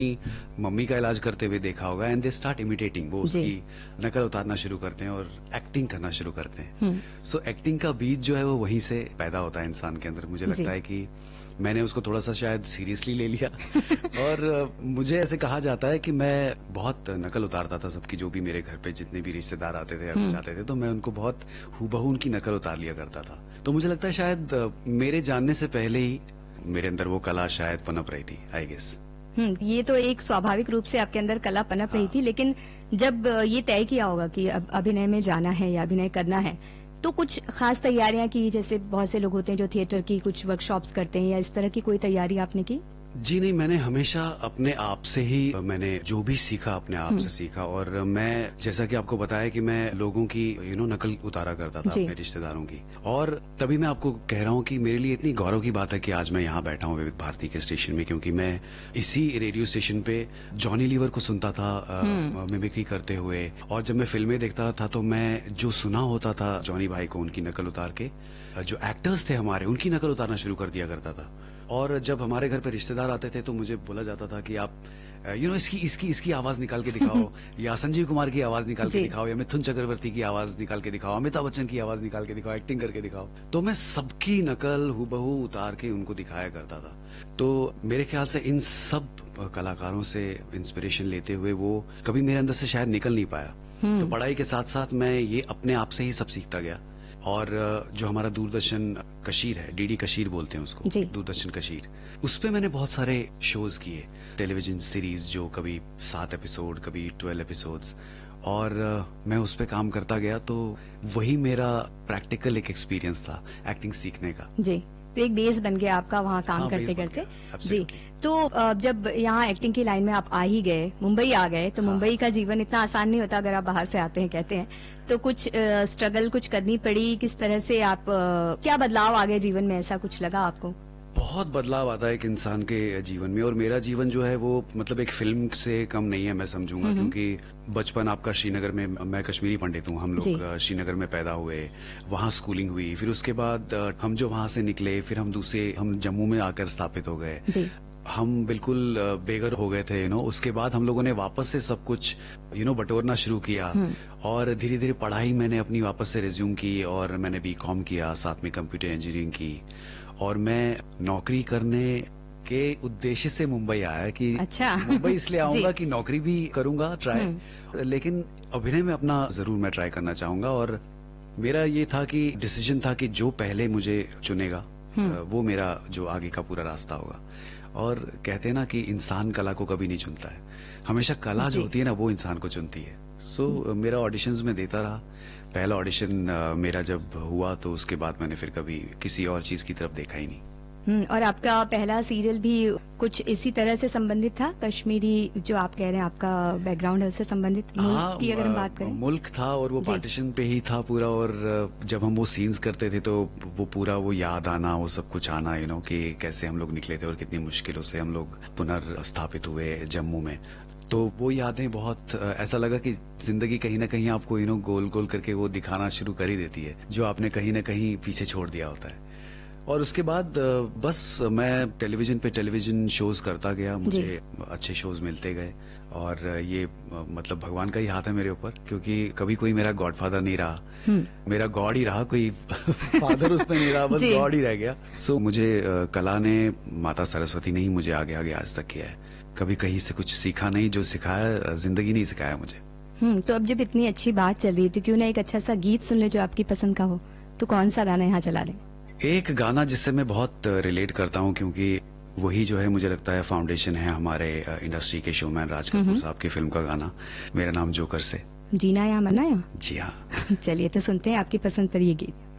Mummy का इलाज करते हुए देखा होगा एंड दे स्टार्ट इमिटेटिंग, वो उसकी नकल उतारना शुरू करते हैं और एक्टिंग करना शुरू करते हैं। सो एक्टिंग का बीज जो है वो वहीं से पैदा होता है इंसान के अंदर। मुझे लगता है कि मैंने उसको थोड़ा सा शायद सीरियसली ले लिया और मुझे ऐसे कहा जाता है कि मैं बहुत नकल उतारता था सबकी, जो भी मेरे घर पे जितने भी रिश्तेदार आते थे या कुछ आते थे तो मैं उनको बहुत हूबहू उनकी नकल उतार लिया करता था। तो मुझे लगता है शायद मेरे जानने से पहले ही मेरे अंदर वो कला शायद पनप रही थी, आई गेस। ये तो एक स्वाभाविक रूप से आपके अंदर कला पनप रही थी, लेकिन जब ये तय किया होगा कि अब अभिनय में जाना है या अभिनय करना है, तो कुछ खास तैयारियां की? जैसे बहुत से लोग होते हैं जो थिएटर की कुछ वर्कशॉप्स करते हैं, या इस तरह की कोई तैयारी आपने की? जी नहीं, मैंने हमेशा अपने आप से ही मैंने जो भी सीखा अपने आप से सीखा। और मैं जैसा कि आपको बताया कि मैं लोगों की नकल उतारा करता था अपने रिश्तेदारों की। और तभी मैं आपको कह रहा हूँ कि मेरे लिए इतनी गौरव की बात है कि आज मैं यहाँ बैठा हूँ विविध भारती के स्टेशन में, क्योंकि मैं इसी रेडियो स्टेशन पे जॉनी लीवर को सुनता था मिमिक्री करते हुए। और जब मैं फिल्में देखता था तो मैं जो सुना होता था जॉनी भाई को उनकी नकल उतार के, जो एक्टर्स थे हमारे उनकी नकल उतारना शुरू कर दिया करता था। और जब हमारे घर पे रिश्तेदार आते थे तो मुझे बोला जाता था कि आप इसकी आवाज निकाल के दिखाओ, या संजीव कुमार की आवाज निकाल के दिखाओ, या मिथुन चक्रवर्ती की आवाज निकाल के दिखाओ, अमिताभ बच्चन की आवाज निकाल के दिखाओ, एक्टिंग करके दिखाओ। तो मैं सबकी नकल हूबहू उतार के उनको दिखाया करता था। तो मेरे ख्याल से इन सब कलाकारों से इंस्पिरेशन लेते हुए वो कभी मेरे अंदर से शायद निकल नहीं पाया। तो पढ़ाई के साथ साथ मैं ये अपने आप से ही सब सीखता गया। और जो हमारा दूरदर्शन कशीर है, डीडी कशीर बोलते हैं उसको, दूरदर्शन कशीर, उस पे मैंने बहुत सारे शोज किए, टेलीविजन सीरीज जो कभी 7 एपिसोड कभी 12 एपिसोड्स, और मैं उस पे काम करता गया। तो वही मेरा प्रैक्टिकल एक एक्सपीरियंस था एक्टिंग सीखने का। जी, तो एक बेस बन गया आपका वहाँ काम करते करते। जी, तो जब यहाँ एक्टिंग की लाइन में आप आ ही गए, मुंबई आ गए, तो मुंबई का जीवन इतना आसान नहीं होता अगर आप बाहर से आते हैं, कहते हैं। तो कुछ स्ट्रगल कुछ करनी पड़ी? किस तरह से आप क्या बदलाव आ गए जीवन में, ऐसा कुछ लगा आपको? बहुत बदलाव आता है एक इंसान के जीवन में, और मेरा जीवन जो है वो मतलब एक फिल्म से कम नहीं है मैं समझूंगा। क्योंकि बचपन आपका श्रीनगर में, मैं कश्मीरी पंडित हूँ, हम लोग श्रीनगर में पैदा हुए, वहाँ स्कूलिंग हुई, फिर उसके बाद हम जो वहाँ से निकले फिर हम जम्मू में आकर स्थापित हो गए। हम बिल्कुल बेघर हो गए थे उसके बाद हम लोगों ने वापस से सब कुछ बटोरना शुरू किया। और धीरे धीरे पढ़ाई मैंने अपनी वापस से रिज्यूम की, और मैंने बीकॉम किया, साथ में कंप्यूटर इंजीनियरिंग की। और मैं नौकरी करने के उद्देश्य से मुंबई आया कि अच्छा मुंबई इसलिए आऊंगा कि नौकरी भी करूंगा ट्राई, लेकिन अभिनय में अपना जरूर मैं ट्राई करना चाहूंगा। और मेरा ये था कि डिसीजन था कि जो पहले मुझे चुनेगा वो मेरा जो आगे का पूरा रास्ता होगा। और कहते हैं ना कि इंसान कला को कभी नहीं चुनता है, हमेशा कला जो होती है ना वो इंसान को चुनती है। सो मेरा ऑडिशंस में देता रहा। पहला ऑडिशन मेरा जब हुआ तो उसके बाद मैंने फिर कभी किसी और चीज की तरफ देखा ही नहीं। और आपका पहला सीरियल भी कुछ इसी तरह से संबंधित था? कश्मीरी जो आप कह रहे हैं आपका बैकग्राउंड है उससे संबंधित मुल्क की अगर हम बात करें? मुल्क था, और वो पार्टीशन पे ही था पूरा। और जब हम वो सीन्स करते थे तो वो पूरा वो याद आना, वो सब कुछ आना कि कैसे हम लोग निकले थे और कितनी मुश्किलों से हम लोग पुनर्स्थापित हुए जम्मू में। तो वो यादें बहुत ऐसा लगा कि जिंदगी कहीं ना कहीं आपको गोल गोल करके वो दिखाना शुरू कर ही देती है जो आपने कहीं ना कहीं पीछे छोड़ दिया होता है। और उसके बाद बस मैं टेलीविजन शोज करता गया, मुझे अच्छे शोज मिलते गए। और ये मतलब भगवान का ही हाथ है मेरे ऊपर, क्योंकि कभी कोई मेरा गॉडफादर नहीं रहा, मेरा गॉड ही रहा, कोई फादर उसमें नहीं रहा, बस गॉड ही रह गया। सो मुझे कला ने, माता सरस्वती ने ही मुझे आगे आगे आज तक किया है। कभी कहीं से कुछ सीखा नहीं, जो सिखाया जिंदगी नहीं सिखाया मुझे। तो अब जब इतनी अच्छी बात चल रही थी, क्यों ना एक अच्छा सा गीत सुन ले जो आपकी पसंद का हो। तो कौन सा गाना यहाँ चला लें? एक गाना जिससे मैं बहुत रिलेट करता हूँ, क्योंकि वही जो है मुझे लगता है फाउंडेशन है हमारे इंडस्ट्री के शोमैन राज कपूर साहब की फिल्म का गाना, मेरा नाम जोकर से। जीना या मरना या? जी हाँ। चलिए तो सुनते हैं आपकी पसंद पर ये गीत।